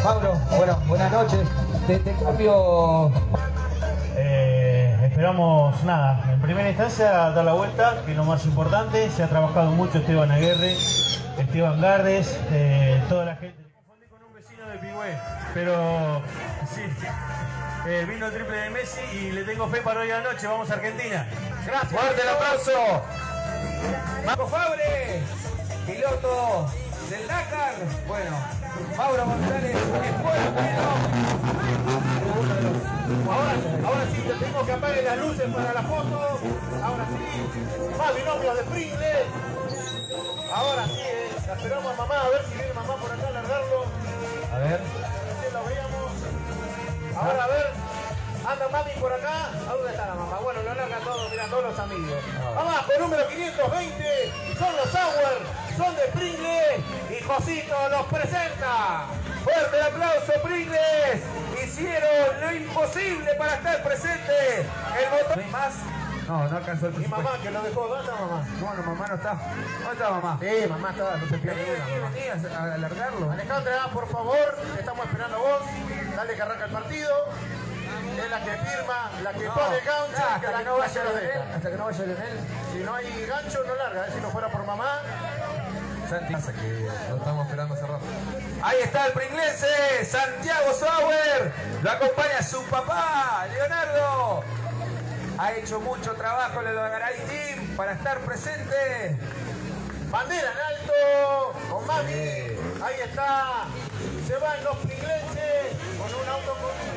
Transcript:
Mauro, bueno, buenas noches. Te cambio. Esperamos nada, en primera instancia dar la vuelta, que es lo más importante. Se ha trabajado mucho Esteban Aguirre, Esteban Gardes, toda la gente. Me confundí con un vecino de Pigüé, pero sí, vino el triple de Messi y le tengo fe para hoy a la noche. Vamos a Argentina. Gracias. Fuerte el aplauso. Marco Fabre, piloto del Dakar. Bueno, Mauro González, Ahora sí, te tengo que apague las luces para la foto. Ahora sí, más binomios de Pringles. Ahora sí, la esperamos a mamá, a ver si viene mamá por acá a largarlo. a ver. Recién lo veíamos. Ahora a ver, anda mami por acá. ¿A dónde está la mamá? Bueno, lo largan todos, mira, todos los amigos. Abajo, número 520, son los Sauer, son de Pringles y Josito los presenta. Fuerte el aplauso, Pringles. Hicieron lo imposible para estar presente. El motor. ¿No hay más? No, no alcanzó el Mi presupuesto. mamá que lo dejó, ¿dónde está mamá? Bueno, mamá no está. ¿Dónde está mamá? Sí, mamá está, no se pierde Vení, una. vení, vení a alargarlo. Alejandra, por favor, te estamos esperando a vos. Dale que arranca el partido. Es la que firma, la que pone gancho, hasta que no vaya lo Leonel. deja. Hasta que no vaya Leonel. Si no hay gancho, no larga. Si no fuera por mamá. Santi, que lo estamos esperando hace rato. Ahí está el pringlense, Santiago Sauer. Lo acompaña su papá, Leonardo. Ha hecho mucho trabajo el Garay Team para estar presente. Bandera en alto, con mami. Ahí está. Se van los pringlenses con un auto con